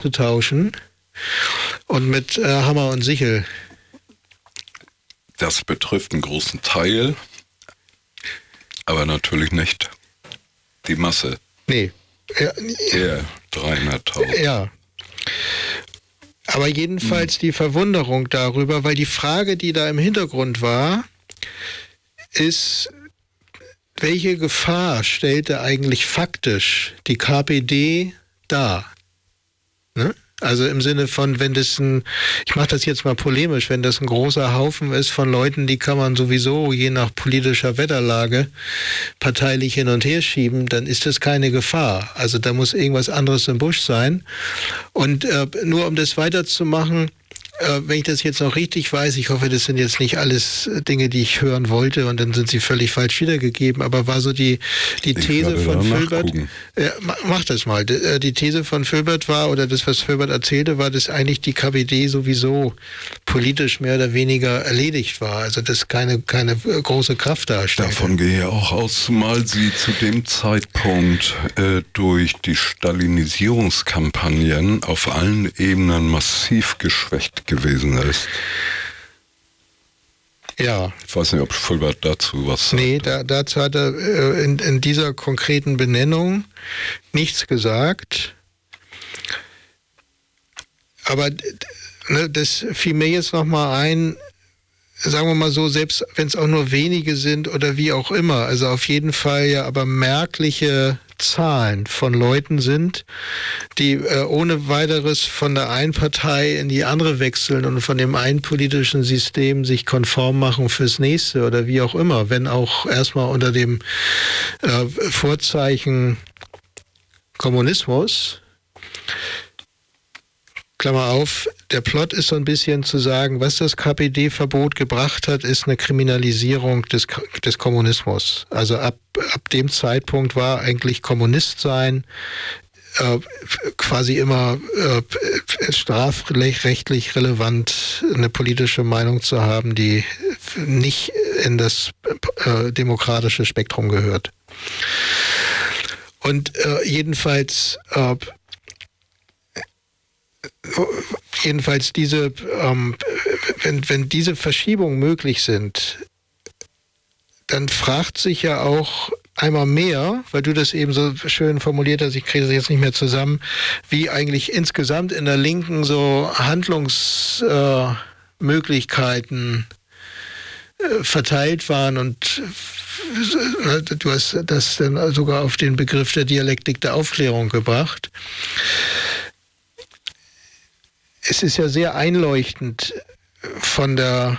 zu tauschen und mit Hammer und Sichel. Das betrifft einen großen Teil, aber natürlich nicht die Masse. Nee. Der 300.000. Ja. Aber jedenfalls die Verwunderung darüber, weil die Frage, die da im Hintergrund war, ist, welche Gefahr stellte eigentlich faktisch die KPD dar? Ne? Also im Sinne von, wenn das ich mache das jetzt mal polemisch, wenn das ein großer Haufen ist von Leuten, die kann man sowieso je nach politischer Wetterlage parteilich hin und her schieben, dann ist das keine Gefahr. Also da muss irgendwas anderes im Busch sein. Und nur um das weiterzumachen, wenn ich das jetzt noch richtig weiß, ich hoffe, das sind jetzt nicht alles Dinge, die ich hören wollte und dann sind sie völlig falsch wiedergegeben, aber war so die These von Filbert, mach das mal, die These von Filbert war, oder das, was Filbert erzählte, war, dass eigentlich die KPD sowieso politisch mehr oder weniger erledigt war, also dass keine große Kraft darstellt. Davon gehe ich auch aus, zumal sie zu dem Zeitpunkt durch die Stalinisierungskampagnen auf allen Ebenen massiv geschwächt gewesen ist. Ja. Ich weiß nicht, ob Filbert dazu was sagt. Nee, dazu hat er in dieser konkreten Benennung nichts gesagt. Aber das fiel mir jetzt nochmal ein, sagen wir mal so, selbst wenn es auch nur wenige sind oder wie auch immer, also auf jeden Fall ja aber merkliche Zahlen von Leuten sind, die ohne weiteres von der einen Partei in die andere wechseln und von dem einen politischen System sich konform machen fürs nächste oder wie auch immer, wenn auch erstmal unter dem Vorzeichen Kommunismus. Klammer auf, der Plot ist so ein bisschen zu sagen, was das KPD-Verbot gebracht hat, ist eine Kriminalisierung des Kommunismus. Also ab dem Zeitpunkt war eigentlich Kommunist sein quasi immer strafrechtlich relevant, eine politische Meinung zu haben, die nicht in das demokratische Spektrum gehört. Und jedenfalls diese, wenn diese Verschiebungen möglich sind, dann fragt sich ja auch einmal mehr, weil du das eben so schön formuliert hast, ich kriege das jetzt nicht mehr zusammen, wie eigentlich insgesamt in der Linken so Handlungsmöglichkeiten verteilt waren und du hast das dann sogar auf den Begriff der Dialektik der Aufklärung gebracht. Es ist ja sehr einleuchtend, von der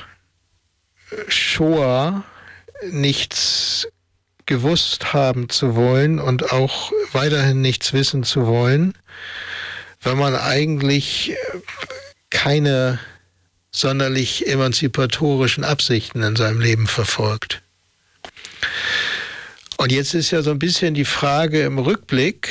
Shoah nichts gewusst haben zu wollen und auch weiterhin nichts wissen zu wollen, weil man eigentlich keine sonderlich emanzipatorischen Absichten in seinem Leben verfolgt. Und jetzt ist ja so ein bisschen die Frage im Rückblick,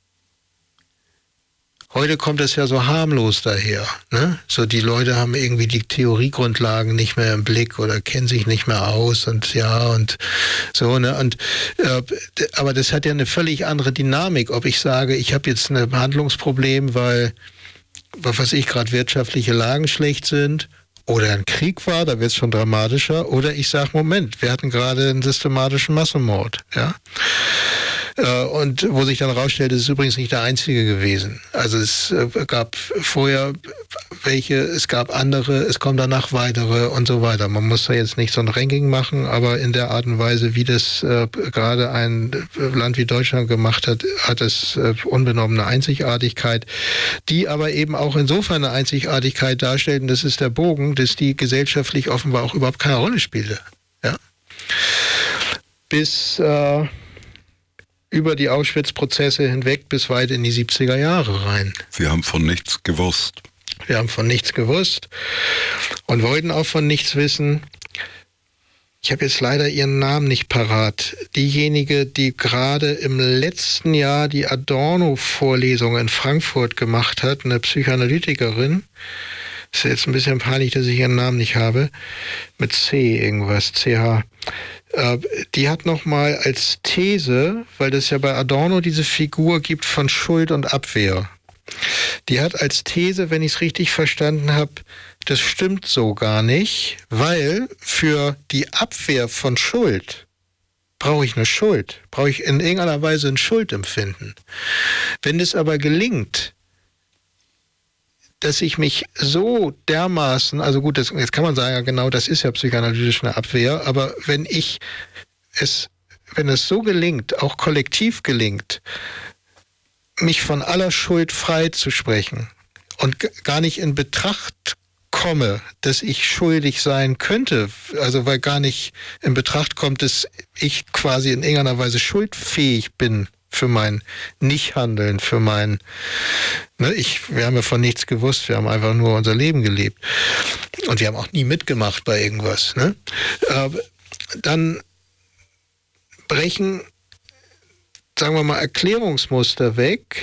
heute kommt es ja so harmlos daher, ne? So, die Leute haben irgendwie die Theoriegrundlagen nicht mehr im Blick oder kennen sich nicht mehr aus und ja und so, ne? Und aber das hat ja eine völlig andere Dynamik, ob ich sage, ich habe jetzt ein Behandlungsproblem, weil, was weiß ich, gerade wirtschaftliche Lagen schlecht sind oder ein Krieg war, da wird es schon dramatischer, oder ich sage, Moment, wir hatten gerade einen systematischen Massenmord, ja? Und wo sich dann rausstellt, es ist übrigens nicht der einzige gewesen. Also es gab vorher welche, es gab andere, es kommen danach weitere und so weiter. Man muss da jetzt nicht so ein Ranking machen, aber in der Art und Weise, wie das gerade ein Land wie Deutschland gemacht hat, hat es unbenommen eine Einzigartigkeit, die aber eben auch insofern eine Einzigartigkeit darstellt, und das ist der Bogen, dass die gesellschaftlich offenbar auch überhaupt keine Rolle spielte. Ja? Bis über die Auschwitz-Prozesse hinweg bis weit in die 70er Jahre rein. Wir haben von nichts gewusst. Wir haben von nichts gewusst und wollten auch von nichts wissen. Ich habe jetzt leider ihren Namen nicht parat. Diejenige, die gerade im letzten Jahr die Adorno-Vorlesung in Frankfurt gemacht hat, eine Psychoanalytikerin, ist jetzt ein bisschen peinlich, dass ich ihren Namen nicht habe, mit C irgendwas, CH. Die hat nochmal als These, weil das ja bei Adorno diese Figur gibt von Schuld und Abwehr. Die hat als These, wenn ich es richtig verstanden habe, das stimmt so gar nicht, weil für die Abwehr von Schuld brauche ich eine Schuld, brauche ich in irgendeiner Weise ein Schuldempfinden. Wenn es aber gelingt, dass ich mich so dermaßen, also gut, jetzt kann man sagen, ja genau, das ist ja psychoanalytisch eine Abwehr, aber wenn es so gelingt, auch kollektiv gelingt, mich von aller Schuld frei zu sprechen und gar nicht in Betracht komme, dass ich schuldig sein könnte, also weil gar nicht in Betracht kommt, dass ich quasi in irgendeiner Weise schuldfähig bin für mein Nichthandeln, für mein, wir haben ja von nichts gewusst, wir haben einfach nur unser Leben gelebt und wir haben auch nie mitgemacht bei irgendwas, ne? Dann brechen, sagen wir mal, Erklärungsmuster weg,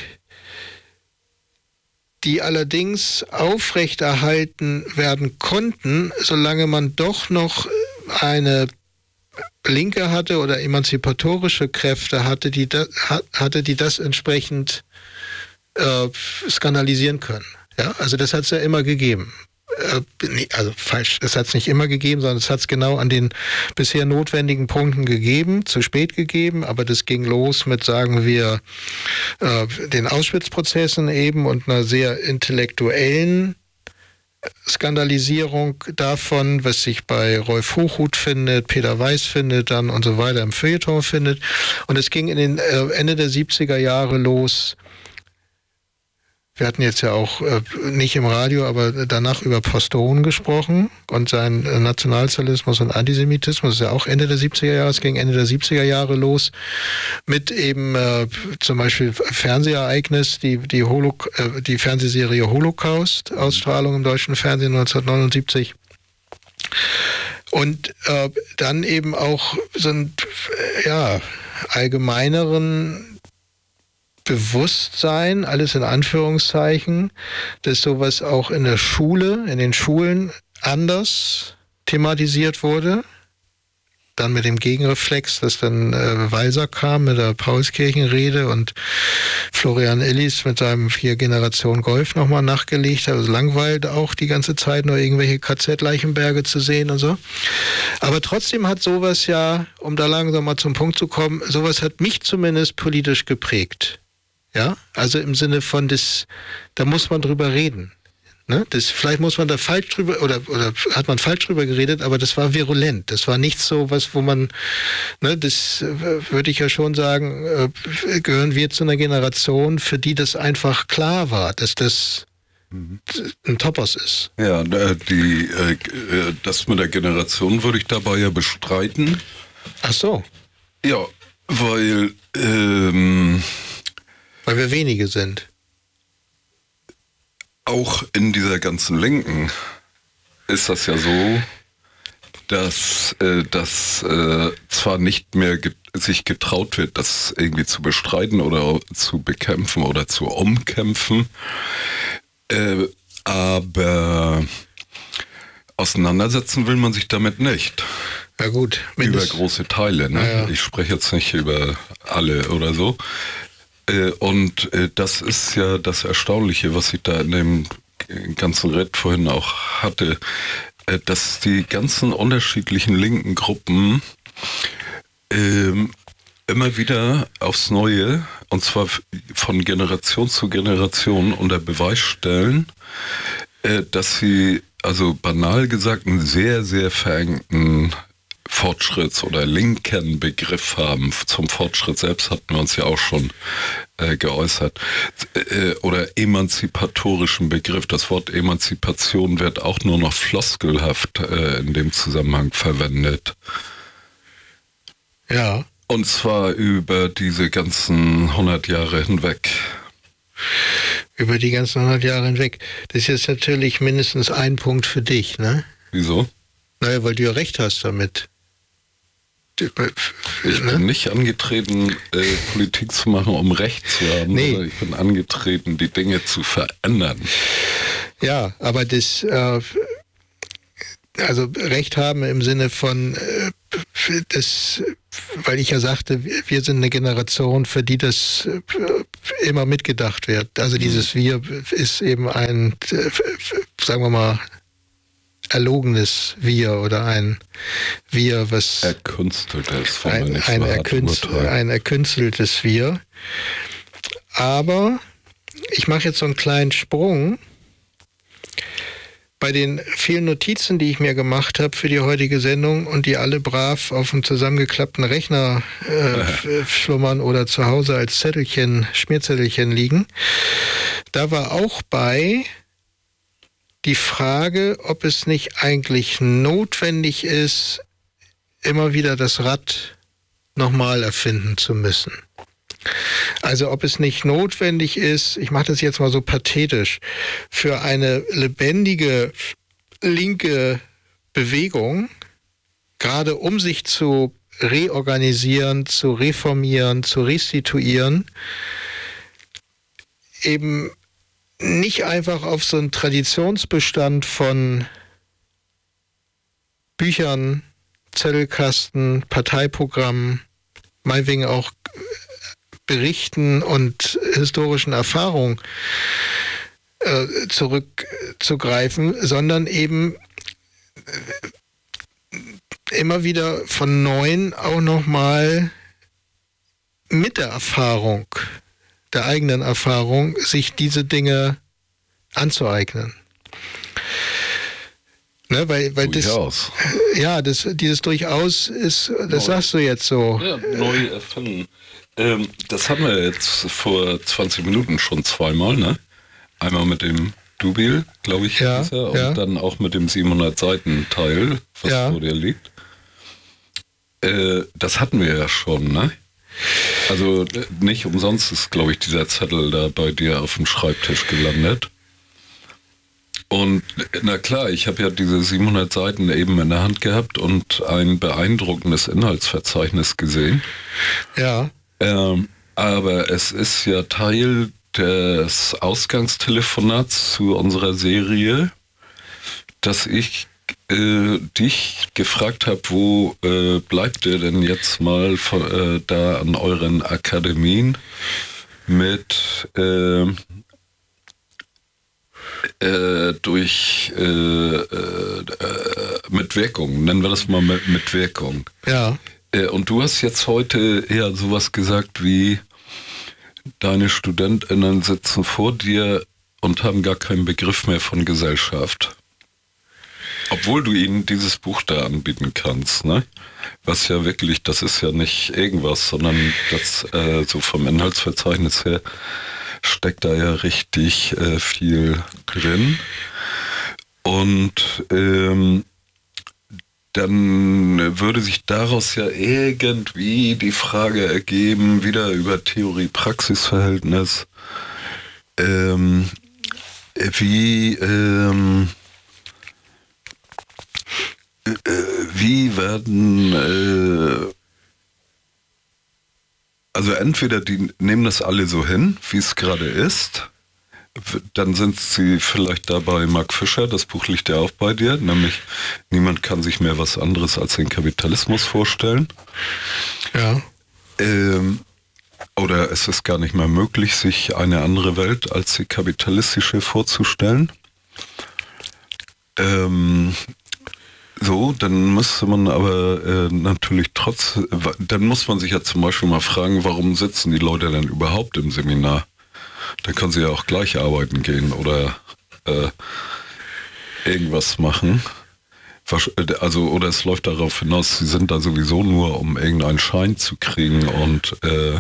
die allerdings aufrechterhalten werden konnten, solange man doch noch eine Linke hatte oder emanzipatorische Kräfte hatte, die das entsprechend skandalisieren können. Ja, also das hat es ja immer gegeben. Also falsch, es hat es nicht immer gegeben, sondern es hat es genau an den bisher notwendigen Punkten gegeben, zu spät gegeben, aber das ging los mit, sagen wir, den Auschwitz-Prozessen eben und einer sehr intellektuellen Skandalisierung davon, was sich bei Rolf Hochhuth findet, Peter Weiß findet dann und so weiter im Feuilleton findet. Und es ging in den Ende der 70er Jahre los. Wir hatten jetzt ja auch nicht im Radio, aber danach über Poston gesprochen und seinen Nationalsozialismus und Antisemitismus. Das ist ja auch Ende der 70er Jahre. Es ging Ende der 70er Jahre los mit eben zum Beispiel Fernsehereignis, die Fernsehserie Holocaust, Ausstrahlung im deutschen Fernsehen 1979. Und dann eben auch so ein allgemeineren Bewusstsein, alles in Anführungszeichen, dass sowas auch in der Schule, in den Schulen anders thematisiert wurde. Dann mit dem Gegenreflex, dass dann Walser kam mit der Paulskirchenrede und Florian Illis mit seinem 4-Generation Golf nochmal nachgelegt hat. Also langweilt auch die ganze Zeit nur irgendwelche KZ-Leichenberge zu sehen und so. Aber trotzdem hat sowas ja, um da langsam mal zum Punkt zu kommen, sowas hat mich zumindest politisch geprägt. Ja, also im Sinne von, da muss man drüber reden. Ne? Vielleicht muss man da falsch drüber, oder hat man falsch drüber geredet, aber das war virulent. Das war nicht so was, wo man, das würde ich ja schon sagen, gehören wir zu einer Generation, für die das einfach klar war, dass das ein Topos ist. Ja, das mit der Generation würde ich dabei ja bestreiten. Ach so. Ja, weil wir wenige sind. Auch in dieser ganzen Linken ist das ja so, dass zwar nicht mehr sich getraut wird, das irgendwie zu bestreiten oder zu bekämpfen oder zu umkämpfen, aber auseinandersetzen will man sich damit nicht. Ja gut. Über große Teile, ne? Ja. Ich spreche jetzt nicht über alle oder so. Und das ist ja das Erstaunliche, was ich da in dem ganzen Red vorhin auch hatte, dass die ganzen unterschiedlichen linken Gruppen immer wieder aufs Neue, und zwar von Generation zu Generation, unter Beweis stellen, dass sie, also banal gesagt, einen sehr, sehr verengten Fortschritts- oder linken Begriff haben. Zum Fortschritt selbst hatten wir uns ja auch schon geäußert. Oder emanzipatorischen Begriff. Das Wort Emanzipation wird auch nur noch floskelhaft in dem Zusammenhang verwendet. Ja. Und zwar über diese ganzen 100 Jahre hinweg. Über die ganzen 100 Jahre hinweg. Das ist jetzt natürlich mindestens ein Punkt für dich, ne? Wieso? Naja, weil du ja recht hast damit. Ich bin nicht angetreten, Politik zu machen, um Recht zu haben, nee. sondern ich bin angetreten, die Dinge zu verändern. Ja, aber also Recht haben im Sinne von weil ich ja sagte, wir sind eine Generation, für die das immer mitgedacht wird. Also dieses Wir ist eben ein, sagen wir mal, erlogenes Wir oder ein Wir, was erkünsteltes, ein erkünsteltes Wir. Aber ich mache jetzt so einen kleinen Sprung. Bei den vielen Notizen, die ich mir gemacht habe für die heutige Sendung und die alle brav auf dem zusammengeklappten Rechner schlummern oder zu Hause als Schmierzettelchen liegen, da war auch bei die Frage, ob es nicht eigentlich notwendig ist, immer wieder das Rad nochmal erfinden zu müssen. Also ob es nicht notwendig ist, ich mache das jetzt mal so pathetisch, für eine lebendige linke Bewegung, gerade um sich zu reorganisieren, zu reformieren, zu restituieren, eben nicht einfach auf so einen Traditionsbestand von Büchern, Zettelkasten, Parteiprogrammen, meinetwegen auch Berichten und historischen Erfahrungen zurückzugreifen, sondern eben immer wieder von Neuem auch nochmal mit der Erfahrung, der eigenen Erfahrung, sich diese Dinge anzueignen. Ne, weil durchaus. Dieses durchaus ist, das neu. Sagst du jetzt so. Ja, neu erfinden. Das haben wir jetzt vor 20 Minuten schon zweimal, ne? Einmal mit dem Dubil, glaube ich, ist er, und dann auch mit dem 700-Seiten-Teil, was vor dir liegt. Das hatten wir ja schon, ne? Also nicht umsonst ist, glaube ich, dieser Zettel da bei dir auf dem Schreibtisch gelandet. Und na klar, ich habe ja diese 700 Seiten eben in der Hand gehabt und ein beeindruckendes Inhaltsverzeichnis gesehen. Ja. Aber es ist ja Teil des Ausgangstelefonats zu unserer Serie, dass ich dich gefragt habe, wo bleibt ihr denn jetzt mal da an euren Akademien mit mit Wirkung, nennen wir das mal mit Wirkung. Ja. Und du hast jetzt heute eher sowas gesagt wie, deine StudentInnen sitzen vor dir und haben gar keinen Begriff mehr von Gesellschaft. Obwohl du ihnen dieses Buch da anbieten kannst, ne? Was ja wirklich, das ist ja nicht irgendwas, sondern das so vom Inhaltsverzeichnis her steckt da ja richtig viel drin. Und dann würde sich daraus ja irgendwie die Frage ergeben, wieder über Theorie-Praxis-Verhältnis, wie werden, also entweder die nehmen das alle so hin, wie es gerade ist, dann sind sie vielleicht da bei Mark Fischer, das Buch liegt ja auch bei dir, nämlich niemand kann sich mehr was anderes als den Kapitalismus vorstellen. Ja. Oder es ist gar nicht mehr möglich, sich eine andere Welt als die kapitalistische vorzustellen. So, dann müsste man aber natürlich dann muss man sich ja zum Beispiel mal fragen, warum sitzen die Leute denn überhaupt im Seminar? Dann können sie ja auch gleich arbeiten gehen oder irgendwas machen. Also, oder es läuft darauf hinaus, sie sind da sowieso nur, um irgendeinen Schein zu kriegen und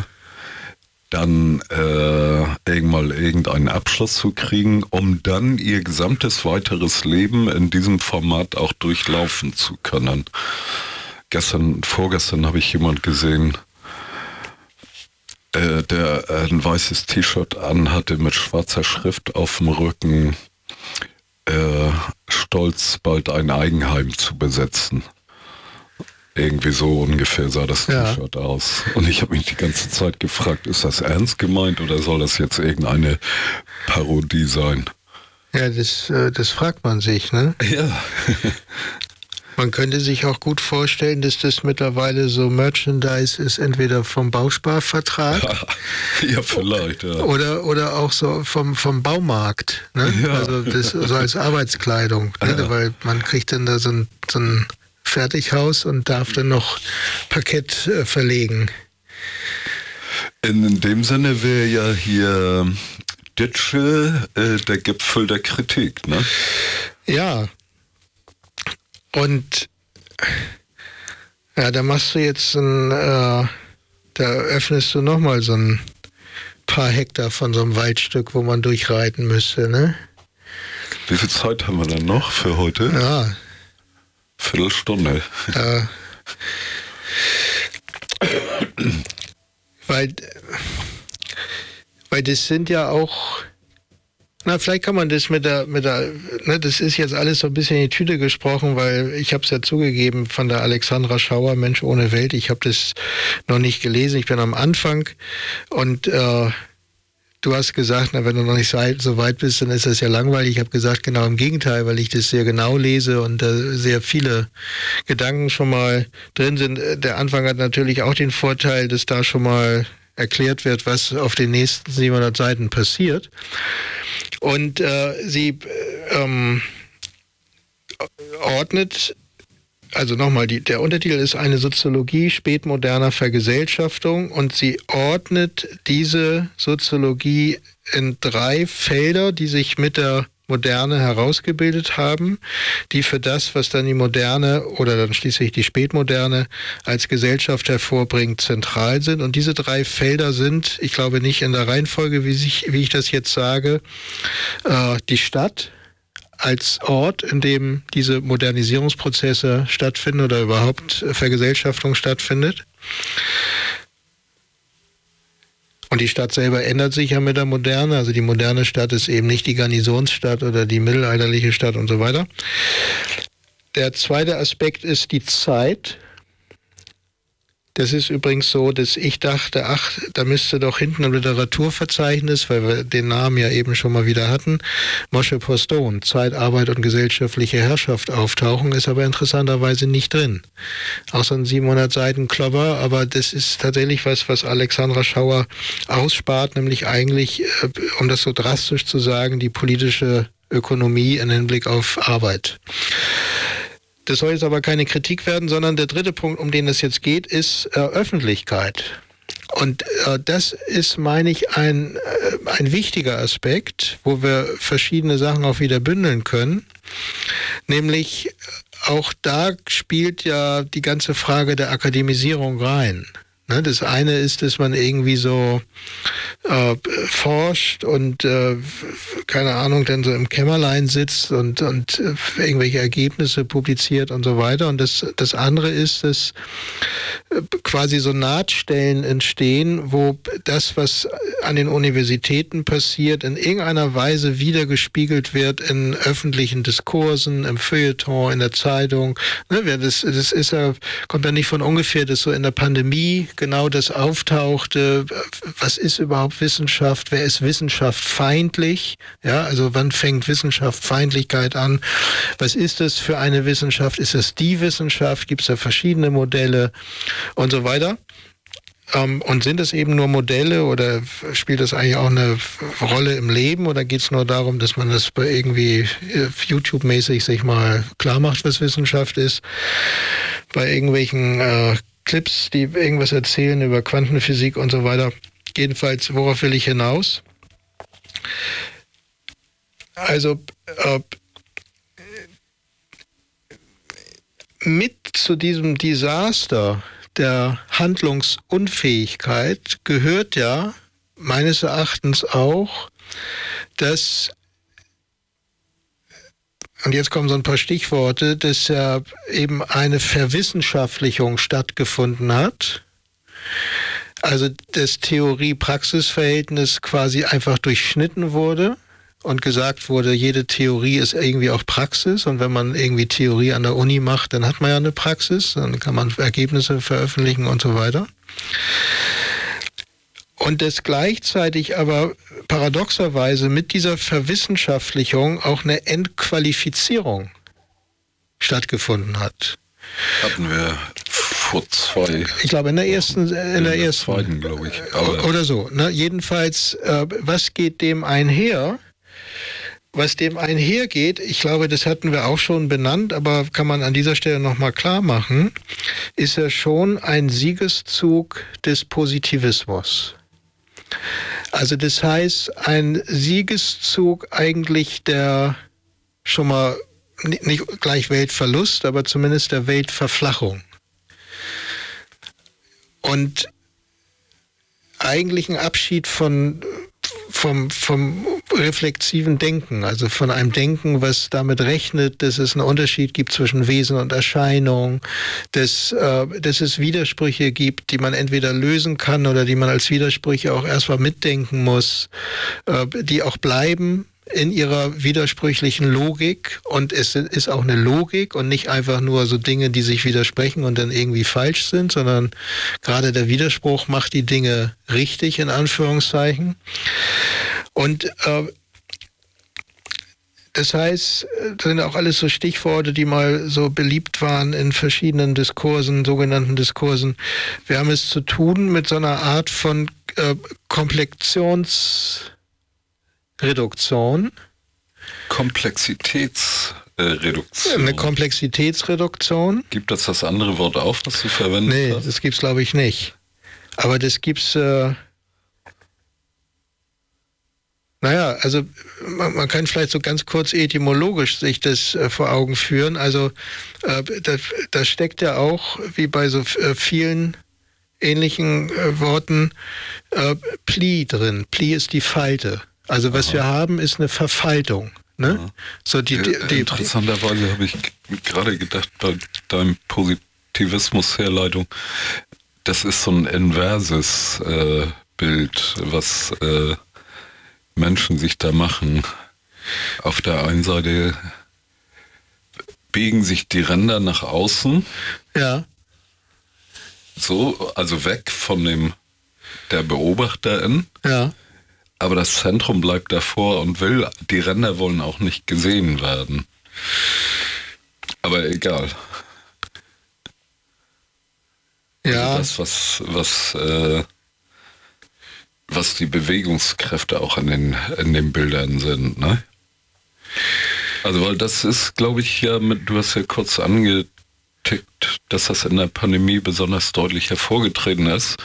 dann irgendeinen Abschluss zu kriegen, um dann ihr gesamtes weiteres Leben in diesem Format auch durchlaufen zu können. Vorgestern habe ich jemand gesehen, der ein weißes T-Shirt anhatte mit schwarzer Schrift auf dem Rücken, stolz, bald ein Eigenheim zu besetzen. Irgendwie so ungefähr sah das T-Shirt aus. Und ich habe mich die ganze Zeit gefragt, ist das ernst gemeint oder soll das jetzt irgendeine Parodie sein? Ja, das fragt man sich, ne? Ja. Man könnte sich auch gut vorstellen, dass das mittlerweile so Merchandise ist, entweder vom Bausparvertrag Ja, vielleicht, ja. oder auch so vom Baumarkt. Ne? Ja. Also das so als Arbeitskleidung. Ne? Ja. Weil man kriegt dann da so ein Fertighaus und darf dann noch Parkett verlegen. In dem Sinne wäre ja hier Ditsche der Gipfel der Kritik, ne? Ja. Und ja, da machst du jetzt da öffnest du nochmal so ein paar Hektar von so einem Waldstück, wo man durchreiten müsste, ne? Wie viel Zeit haben wir dann noch für heute? Ja. Viertelstunde. Weil das sind ja auch, na, vielleicht kann man das das ist jetzt alles so ein bisschen in die Tüte gesprochen, weil ich habe es ja zugegeben von der Alexandra Schauer, Mensch ohne Welt, ich habe das noch nicht gelesen, ich bin am Anfang und du hast gesagt, na, wenn du noch nicht so weit bist, dann ist das ja langweilig. Ich habe gesagt, genau im Gegenteil, weil ich das sehr genau lese und sehr viele Gedanken schon mal drin sind. Der Anfang hat natürlich auch den Vorteil, dass da schon mal erklärt wird, was auf den nächsten 700 Seiten passiert. Und sie ordnet, also nochmal, der Untertitel ist eine Soziologie spätmoderner Vergesellschaftung und sie ordnet diese Soziologie in 3 Felder, die sich mit der Moderne herausgebildet haben, die für das, was dann die Moderne oder dann schließlich die Spätmoderne als Gesellschaft hervorbringt, zentral sind. Und diese 3 Felder sind, ich glaube nicht in der Reihenfolge, wie ich das jetzt sage, die Stadt als Ort, in dem diese Modernisierungsprozesse stattfinden oder überhaupt Vergesellschaftung stattfindet. Und die Stadt selber ändert sich ja mit der Moderne. Also die moderne Stadt ist eben nicht die Garnisonsstadt oder die mittelalterliche Stadt und so weiter. Der zweite Aspekt ist die Zeit. Das ist übrigens so, dass ich dachte, ach, da müsste doch hinten im Literaturverzeichnis, weil wir den Namen ja eben schon mal wieder hatten, Moshe Poston, Zeit, Arbeit und gesellschaftliche Herrschaft auftauchen, ist aber interessanterweise nicht drin. Auch so ein 700 Seiten Klopper, aber das ist tatsächlich was Alexandra Schauer ausspart, nämlich eigentlich, um das so drastisch zu sagen, die politische Ökonomie im Hinblick auf Arbeit. Das soll jetzt aber keine Kritik werden, sondern der dritte Punkt, um den es jetzt geht, ist Öffentlichkeit. Und das ist, meine ich, ein wichtiger Aspekt, wo wir verschiedene Sachen auch wieder bündeln können. Nämlich auch da spielt ja die ganze Frage der Akademisierung rein. Das eine ist, dass man irgendwie so forscht und keine Ahnung, dann so im Kämmerlein sitzt und irgendwelche Ergebnisse publiziert und so weiter. Und das andere ist, dass quasi so Nahtstellen entstehen, wo das, was an den Universitäten passiert, in irgendeiner Weise wiedergespiegelt wird in öffentlichen Diskursen, im Feuilleton, in der Zeitung. Das ist ja, kommt ja nicht von ungefähr, dass so in der Pandemie genau das auftauchte. Was ist überhaupt Wissenschaft? Wer ist Wissenschaft feindlich? Ja, also wann fängt Wissenschaftfeindlichkeit an? Was ist das für eine Wissenschaft? Ist es die Wissenschaft? Gibt es da verschiedene Modelle und so weiter? Und sind es eben nur Modelle oder spielt das eigentlich auch eine Rolle im Leben oder geht es nur darum, dass man das irgendwie YouTube-mäßig sich mal klar macht, was Wissenschaft ist? Bei irgendwelchen Clips, die irgendwas erzählen über Quantenphysik und so weiter. Jedenfalls, worauf will ich hinaus? Also mit zu diesem Desaster der Handlungsunfähigkeit gehört ja meines Erachtens auch, dass, und jetzt kommen so ein paar Stichworte, dass ja eben eine Verwissenschaftlichung stattgefunden hat. Also das Theorie-Praxis-Verhältnis quasi einfach durchschnitten wurde und gesagt wurde, jede Theorie ist irgendwie auch Praxis und wenn man irgendwie Theorie an der Uni macht, dann hat man ja eine Praxis, dann kann man Ergebnisse veröffentlichen und so weiter. Und dass gleichzeitig aber paradoxerweise mit dieser Verwissenschaftlichung auch eine Entqualifizierung stattgefunden hat. Hatten wir vor zwei. Ich glaube, in der ersten. Zweiten, glaube ich. Oder so. Ne? Jedenfalls, was geht dem einher? Was dem einhergeht, ich glaube, das hatten wir auch schon benannt, aber kann man an dieser Stelle nochmal klar machen, ist ja schon ein Siegeszug des Positivismus. Also das heißt, ein Siegeszug eigentlich der schon mal nicht gleich Weltverlust, aber zumindest der Weltverflachung. Und eigentlich ein Abschied vom reflexiven Denken, also von einem Denken, was damit rechnet, dass es einen Unterschied gibt zwischen Wesen und Erscheinung, dass es Widersprüche gibt, die man entweder lösen kann oder die man als Widersprüche auch erstmal mitdenken muss, die auch bleiben in ihrer widersprüchlichen Logik, und es ist auch eine Logik und nicht einfach nur so Dinge, die sich widersprechen und dann irgendwie falsch sind, sondern gerade der Widerspruch macht die Dinge richtig, in Anführungszeichen. Und das heißt, das sind auch alles so Stichworte, die mal so beliebt waren in verschiedenen Diskursen, sogenannten Diskursen. Wir haben es zu tun mit so einer Art von Komplexitätsreduktion. Komplexitätsreduktion. Eine Komplexitätsreduktion. Gibt das andere Wort auf, was du verwendet hast? Nee, das gibt's glaube ich nicht. Aber das gibt's, also man kann vielleicht so ganz kurz etymologisch sich das vor Augen führen. Also da steckt ja auch, wie bei so vielen ähnlichen Worten, Pli drin. Pli ist die Falte. Also was wir haben, ist eine Verfaltung. Ne? Ja. So Interessanterweise habe ich gerade gedacht, bei deinem Positivismus-Herleitung, das ist so ein inverses Bild, was Menschen sich da machen. Auf der einen Seite biegen sich die Ränder nach außen. Ja. So, also weg von der Beobachterin. Ja. Aber das Zentrum bleibt davor und die Ränder wollen auch nicht gesehen werden. Aber egal. Ja. Also das, was die Bewegungskräfte auch in den Bildern sind, ne? Also, weil das ist, glaube ich, du hast ja kurz angetickt, dass das in der Pandemie besonders deutlich hervorgetreten ist.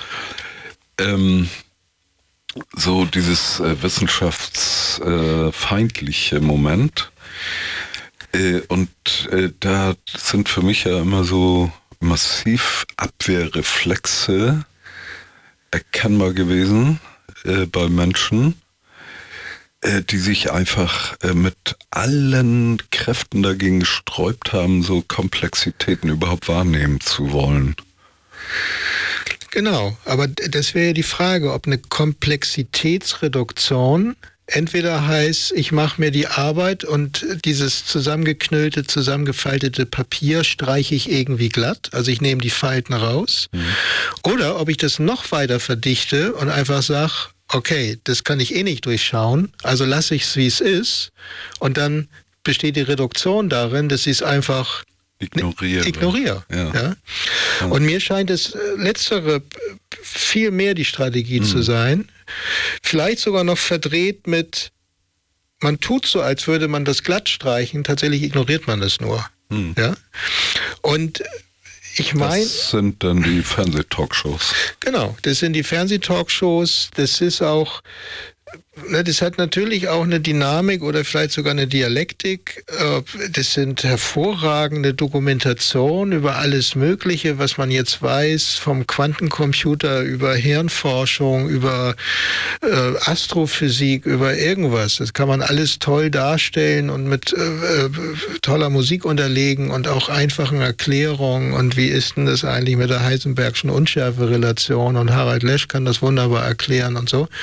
So dieses wissenschaftsfeindliche Moment. Und da sind für mich ja immer so massiv Abwehrreflexe erkennbar gewesen bei Menschen, die sich einfach mit allen Kräften dagegen gesträubt haben, so Komplexitäten überhaupt wahrnehmen zu wollen. Genau, aber das wäre ja die Frage, ob eine Komplexitätsreduktion entweder heißt, ich mache mir die Arbeit und dieses zusammengeknüllte, zusammengefaltete Papier streiche ich irgendwie glatt, also ich nehme die Falten raus, oder ob ich das noch weiter verdichte und einfach sage, okay, das kann ich eh nicht durchschauen, also lasse ich es, wie es ist, und dann besteht die Reduktion darin, dass ich es einfach ignoriere. Ja. Und mir scheint das Letztere viel mehr die Strategie zu sein. Vielleicht sogar noch verdreht mit, man tut so, als würde man das glatt streichen, tatsächlich ignoriert man das nur. Ja? Und ich meine... Das sind dann die Fernsehtalkshows. Genau, das sind die Fernsehtalkshows, das ist auch... Das hat natürlich auch eine Dynamik oder vielleicht sogar eine Dialektik. Das sind hervorragende Dokumentationen über alles Mögliche, was man jetzt weiß, vom Quantencomputer über Hirnforschung, über Astrophysik, über irgendwas. Das kann man alles toll darstellen und mit toller Musik unterlegen und auch einfachen Erklärungen. Und wie ist denn das eigentlich mit der Heisenbergschen Unschärferelation? Und Harald Lesch kann das wunderbar erklären und so.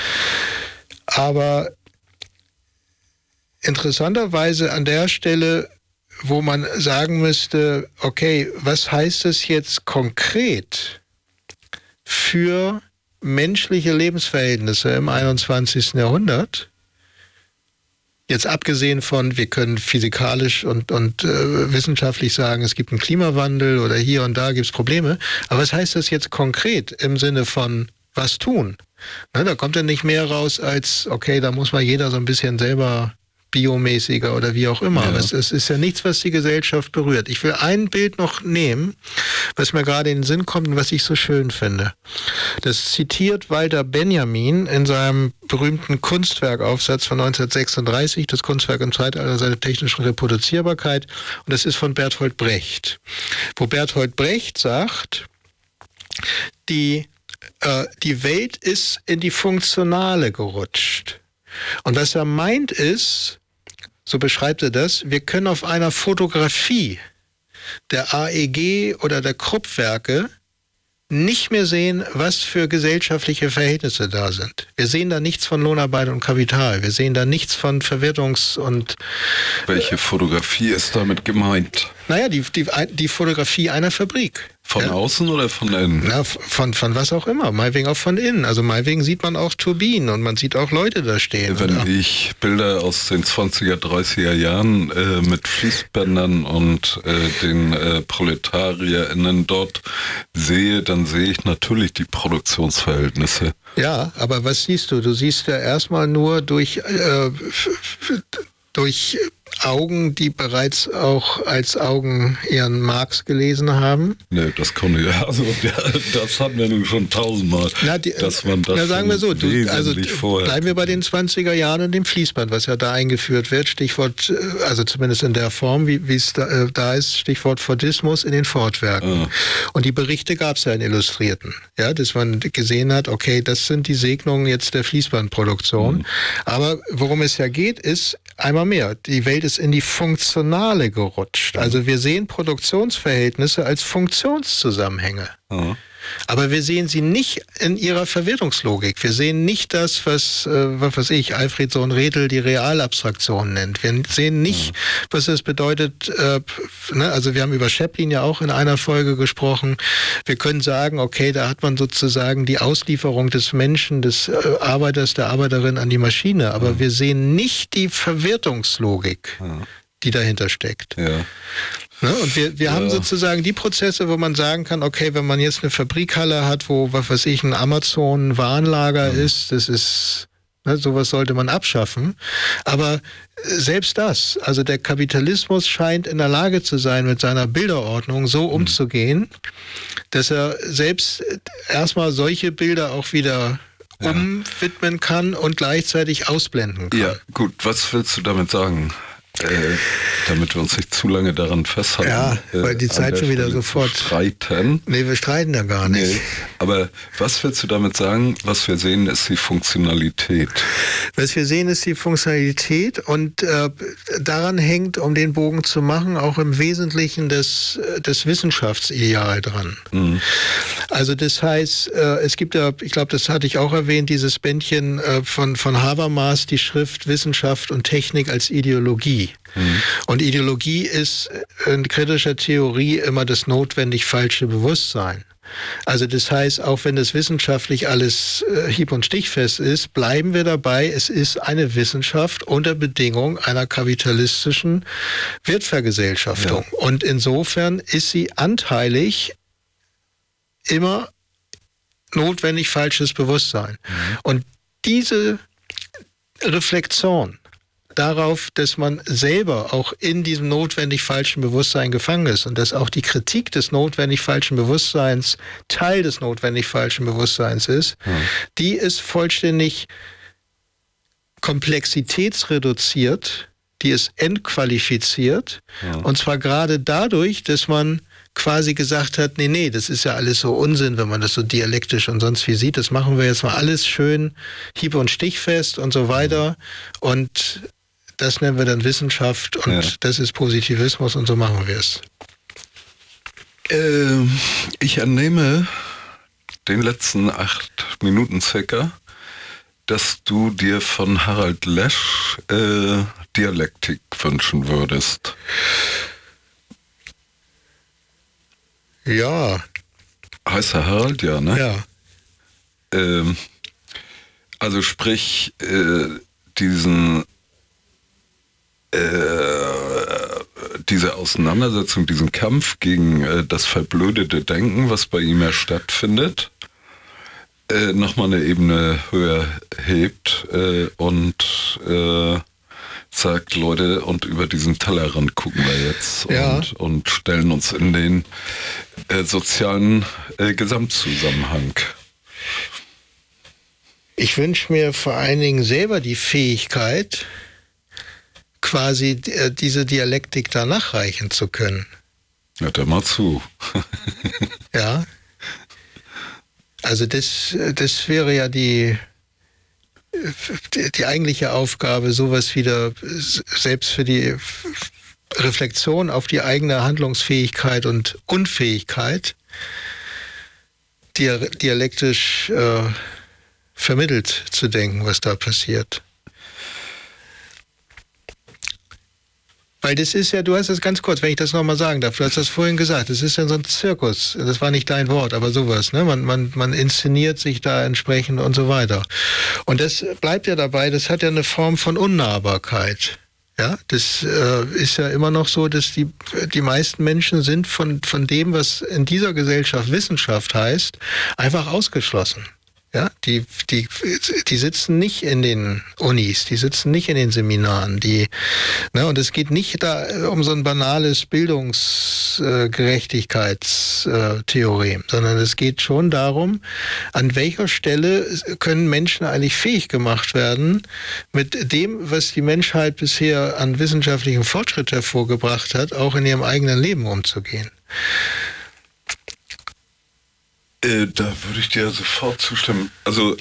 Aber interessanterweise an der Stelle, wo man sagen müsste, okay, was heißt es jetzt konkret für menschliche Lebensverhältnisse im 21. Jahrhundert? Jetzt abgesehen von, wir können physikalisch und wissenschaftlich sagen, es gibt einen Klimawandel oder hier und da gibt es Probleme. Aber was heißt das jetzt konkret im Sinne von was tun? Ne, da kommt dann nicht mehr raus als, okay, da muss mal jeder so ein bisschen selber biomäßiger oder wie auch immer. Ja. Aber es ist ja nichts, was die Gesellschaft berührt. Ich will ein Bild noch nehmen, was mir gerade in den Sinn kommt und was ich so schön finde. Das zitiert Walter Benjamin in seinem berühmten Kunstwerkaufsatz von 1936, das Kunstwerk im Zeitalter seiner technischen Reproduzierbarkeit. Und das ist von Bertolt Brecht. Wo Bertolt Brecht sagt, die Welt ist in die Funktionale gerutscht. Und was er meint ist, so beschreibt er das, wir können auf einer Fotografie der AEG oder der Krupp-Werke nicht mehr sehen, was für gesellschaftliche Verhältnisse da sind. Wir sehen da nichts von Lohnarbeit und Kapital. Wir sehen da nichts von Verwertungs- und... Welche Fotografie ist damit gemeint? Naja, die Fotografie einer Fabrik. Von außen oder von innen? Na, von was auch immer. Meinetwegen auch von innen. Also meinetwegen sieht man auch Turbinen und man sieht auch Leute da stehen. Wenn ich Bilder aus den 20er, 30er Jahren mit Fließbändern und den ProletarierInnen dort sehe, dann sehe ich natürlich die Produktionsverhältnisse. Ja, aber was siehst du? Du siehst ja erstmal nur durch Augen, die bereits auch als Augen ihren Marx gelesen haben. Nee, das konnte ja, also das hatten wir nun schon tausendmal. Dass man das sagen wir so, vorher. Bleiben wir bei den 20er Jahren und dem Fließband, was ja da eingeführt wird, Stichwort, also zumindest in der Form, wie es da ist, Stichwort Fordismus in den Fortwerken. Und die Berichte gab es ja in Illustrierten, ja, dass man gesehen hat, okay, das sind die Segnungen jetzt der Fließbandproduktion. Aber worum es ja geht, ist einmal mehr, die Welt ist in die Funktionale gerutscht. Also wir sehen Produktionsverhältnisse als Funktionszusammenhänge. Aber wir sehen sie nicht in ihrer Verwertungslogik. Wir sehen nicht das, was weiß ich, Alfred Sohn-Redl die Realabstraktion nennt. Wir sehen nicht, was es bedeutet, also wir haben über Chaplin ja auch in einer Folge gesprochen. Wir können sagen, okay, da hat man sozusagen die Auslieferung des Menschen, des Arbeiters, der Arbeiterin an die Maschine. Aber wir sehen nicht die Verwertungslogik, die dahinter steckt. Ja. Ne? Und wir haben sozusagen die Prozesse, wo man sagen kann, okay, wenn man jetzt eine Fabrikhalle hat, wo, was weiß ich, ein Amazon-Warenlager ist, das ist, sowas sollte man abschaffen. Aber selbst das, also der Kapitalismus scheint in der Lage zu sein, mit seiner Bilderordnung so umzugehen, dass er selbst erstmal solche Bilder auch wieder umwidmen kann und gleichzeitig ausblenden kann. Ja, gut, was willst du damit sagen? Damit wir uns nicht zu lange daran festhalten. Ja, weil die Zeit schon wieder sofort... Streiten. Nee, wir streiten ja gar nicht. Nee, aber was willst du damit sagen? Was wir sehen, ist die Funktionalität. Was wir sehen, ist die Funktionalität und daran hängt, um den Bogen zu machen, auch im Wesentlichen das Wissenschaftsideal dran. Also das heißt, es gibt ja, ich glaube, das hatte ich auch erwähnt, dieses Bändchen von Habermas, die Schrift Wissenschaft und Technik als Ideologie. Und Ideologie ist in kritischer Theorie immer das notwendig falsche Bewusstsein. Also das heißt, auch wenn das wissenschaftlich alles hieb- und stichfest ist, bleiben wir dabei, es ist eine Wissenschaft unter Bedingung einer kapitalistischen Wertvergesellschaftung. Ja. Und insofern ist sie anteilig immer notwendig falsches Bewusstsein. Und diese Reflexion darauf, dass man selber auch in diesem notwendig falschen Bewusstsein gefangen ist und dass auch die Kritik des notwendig falschen Bewusstseins Teil des notwendig falschen Bewusstseins ist, die ist vollständig komplexitätsreduziert, die ist entqualifiziert und zwar gerade dadurch, dass man quasi gesagt hat, nee, das ist ja alles so Unsinn, wenn man das so dialektisch und sonst wie sieht, das machen wir jetzt mal alles schön hieb- und stichfest und so weiter und das nennen wir dann Wissenschaft und das ist Positivismus und so machen wir es. Ich entnehme den letzten 8 Minuten circa, dass du dir von Harald Lesch Dialektik wünschen würdest. Ja. Heißt er Harald? Ja, ne? Ja. Also sprich, diesen diese Auseinandersetzung, diesen Kampf gegen das verblödete Denken, was bei ihm ja stattfindet, nochmal eine Ebene höher hebt und sagt, Leute, und über diesen Tellerrand gucken wir jetzt und stellen uns in den sozialen Gesamtzusammenhang. Ich wünsche mir vor allen Dingen selber die Fähigkeit, quasi diese Dialektik da nachreichen zu können. Hört er mal zu. Ja. Also das wäre ja die eigentliche Aufgabe, sowas wieder selbst für die Reflexion auf die eigene Handlungsfähigkeit und Unfähigkeit dialektisch vermittelt zu denken, was da passiert. Weil das ist ja, du hast das ganz kurz, wenn ich das nochmal sagen darf, du hast das vorhin gesagt, das ist ja so ein Zirkus, das war nicht dein Wort, aber sowas, ne? Man inszeniert sich da entsprechend und so weiter. Und das bleibt ja dabei, das hat ja eine Form von Unnahbarkeit. Ja, das ist ja immer noch so, dass die meisten Menschen sind von dem, was in dieser Gesellschaft Wissenschaft heißt, einfach ausgeschlossen. Ja, die sitzen nicht in den Unis, die sitzen nicht in den Seminaren, und es geht nicht da um so ein banales Bildungsgerechtigkeitstheorem, sondern es geht schon darum, an welcher Stelle können Menschen eigentlich fähig gemacht werden, mit dem, was die Menschheit bisher an wissenschaftlichem Fortschritt hervorgebracht hat, auch in ihrem eigenen Leben umzugehen. Da würde ich dir sofort zustimmen. Also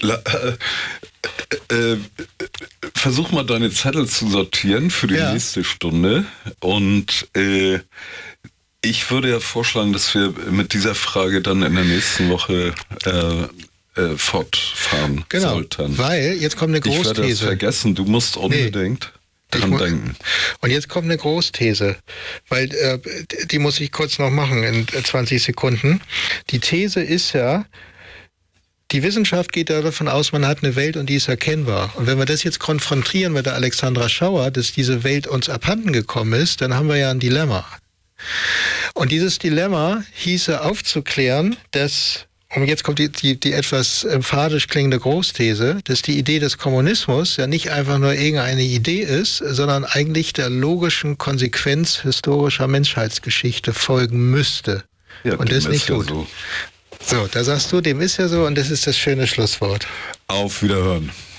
versuch mal deine Zettel zu sortieren für die nächste Stunde. Und ich würde ja vorschlagen, dass wir mit dieser Frage dann in der nächsten Woche fortfahren sollten. Weil jetzt kommt eine Großthese. Ich werde das vergessen, du musst unbedingt dran denken. Und jetzt kommt eine Großthese, weil die muss ich kurz noch machen in 20 Sekunden. Die These ist ja, die Wissenschaft geht ja davon aus, man hat eine Welt und die ist erkennbar. Und wenn wir das jetzt konfrontieren mit der Alexandra Schauer, dass diese Welt uns abhanden gekommen ist, dann haben wir ja ein Dilemma. Und dieses Dilemma hieße aufzuklären, dass, und jetzt kommt die etwas emphatisch klingende Großthese, dass die Idee des Kommunismus ja nicht einfach nur irgendeine Idee ist, sondern eigentlich der logischen Konsequenz historischer Menschheitsgeschichte folgen müsste. Ja, und das nicht tut. Ja so. So, da sagst du, dem ist ja so, und das ist das schöne Schlusswort. Auf Wiederhören.